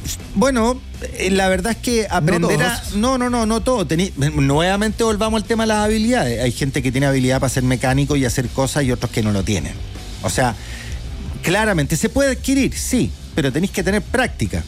Bueno, la verdad es que aprender No todo. Nuevamente volvamos al tema de las habilidades. Hay gente que tiene habilidad para ser mecánico y hacer cosas y otros que no lo tienen. O sea, claramente se puede adquirir, sí, pero tenéis que tener práctica.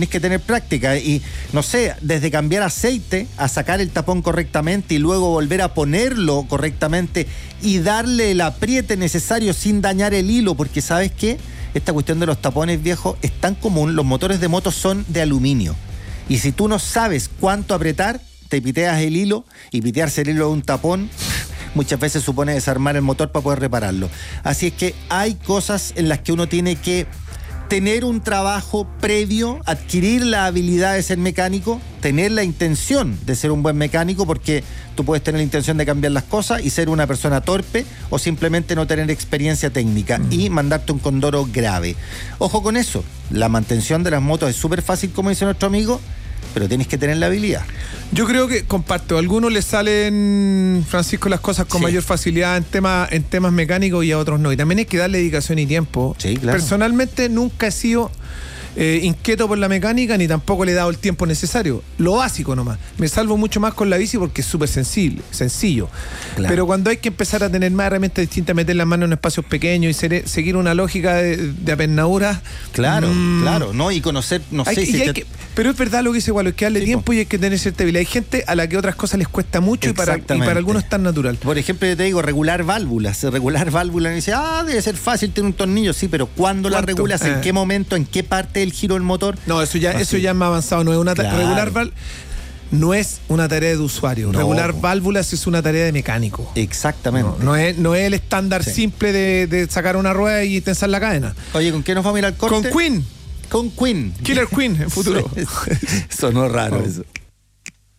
Y, no sé, desde cambiar aceite a sacar el tapón correctamente y luego volver a ponerlo correctamente y darle el apriete necesario sin dañar el hilo, porque ¿sabes qué? Esta cuestión de los tapones, viejo, es tan común. Los motores de moto son de aluminio. Y si tú no sabes cuánto apretar, te piteas el hilo, y pitearse el hilo de un tapón muchas veces supone desarmar el motor para poder repararlo. Así es que hay cosas en las que uno tiene que tener un trabajo previo, adquirir la habilidad de ser mecánico, tener la intención de ser un buen mecánico, porque tú puedes tener la intención de cambiar las cosas y ser una persona torpe o simplemente no tener experiencia técnica y mandarte un condoro grave. Ojo con eso, la mantención de las motos es súper fácil, como dice nuestro amigo, pero tienes que tener la habilidad. Yo creo que comparto. A algunos les salen, Francisco, las cosas con mayor facilidad en temas mecánicos y a otros no. Y también hay que darle dedicación y tiempo. Sí, claro. Personalmente nunca he sido inquieto por la mecánica, ni tampoco le he dado el tiempo necesario. Lo básico nomás. Me salvo mucho más con la bici porque es súper sencillo. Claro. Pero cuando hay que empezar a tener más herramientas distintas, meter las manos en espacios pequeños y seguir una lógica de apernadura. Claro, ¿no? Y conocer, pero es verdad lo que dice Gualo, es que darle tiempo y hay que tener cierta habilidad. Hay gente a la que otras cosas les cuesta mucho y para algunos es tan natural. Por ejemplo, yo te digo, regular válvulas. Y dice, debe ser fácil tener un tornillo. Sí, pero ¿cuándo la regulas? ¿En qué momento? ¿En qué parte del giro del motor? No, eso ya es más avanzado. No es una regular válvula. No es una tarea de usuario. No. Regular válvulas es una tarea de mecánico. Exactamente. No es el estándar simple de sacar una rueda y tensar la cadena. Oye, ¿con qué nos vamos a ir al corte? Con Queen. Killer Queen en futuro. Sonó raro eso.